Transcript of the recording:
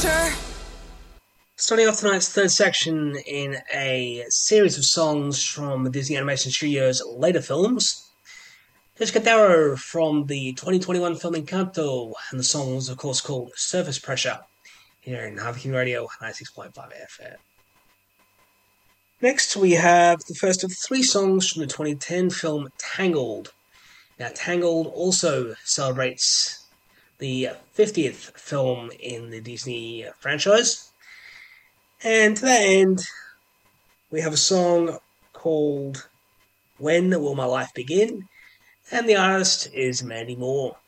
Starting off tonight's third section in a series of songs from Disney Animation Studios' later films. Here's Cadaro from the 2021 film Encanto, and the song was of course called Surface Pressure, here in Harvey King Radio 96.5 FM. Next we have the first of three songs from the 2010 film Tangled. Now Tangled also celebrates the 50th film in the Disney franchise. And to that end, we have a song called When Will My Life Begin? And the artist is Mandy Moore.